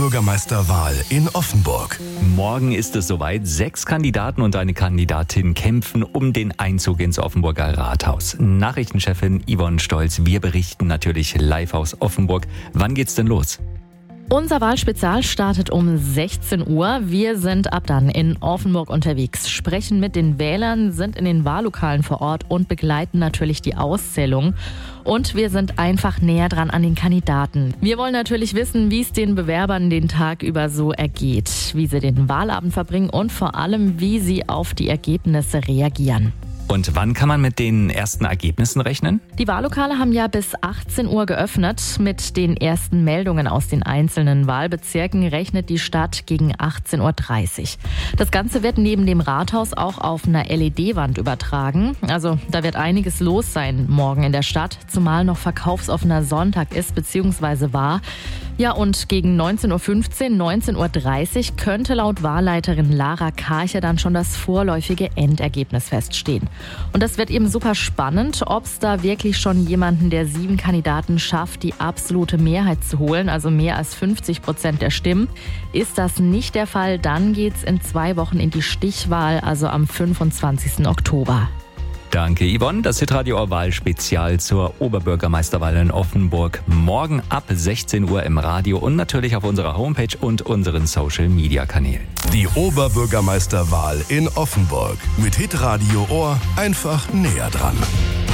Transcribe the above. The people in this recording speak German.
Oberbürgermeisterwahl in Offenburg. Morgen ist es soweit. 6 Kandidaten und eine Kandidatin kämpfen um den Einzug ins Offenburger Rathaus. Nachrichtenchefin Yvonne Stolz, wir berichten natürlich live aus Offenburg. Wann geht's denn los? Unser Wahlspezial startet um 16 Uhr. Wir sind ab dann in Offenburg unterwegs, sprechen mit den Wählern, sind in den Wahllokalen vor Ort und begleiten natürlich die Auszählung. Und wir sind einfach näher dran an den Kandidaten. Wir wollen natürlich wissen, wie es den Bewerbern den Tag über so ergeht, wie sie den Wahlabend verbringen und vor allem, wie sie auf die Ergebnisse reagieren. Und wann kann man mit den ersten Ergebnissen rechnen? Die Wahllokale haben ja bis 18 Uhr geöffnet. Mit den ersten Meldungen aus den einzelnen Wahlbezirken rechnet die Stadt gegen 18.30 Uhr. Das Ganze wird neben dem Rathaus auch auf einer LED-Wand übertragen. Also da wird einiges los sein morgen in der Stadt, zumal noch verkaufsoffener Sonntag ist bzw. war. Ja, und gegen 19.15 Uhr, 19.30 Uhr könnte laut Wahlleiterin Lara Karcher dann schon das vorläufige Endergebnis feststehen. Und das wird eben super spannend, ob es da wirklich schon jemanden der 7 Kandidaten schafft, die absolute Mehrheit zu holen, also mehr als 50% der Stimmen. Ist das nicht der Fall, dann geht's in 2 Wochen in die Stichwahl, also am 25. Oktober. Danke, Yvonne. Das Hitradio Wahlspezial zur Oberbürgermeisterwahl in Offenburg. Morgen ab 16 Uhr im Radio und natürlich auf unserer Homepage und unseren Social-Media-Kanälen. Die Oberbürgermeisterwahl in Offenburg. Mit Hitradio Ohr einfach näher dran.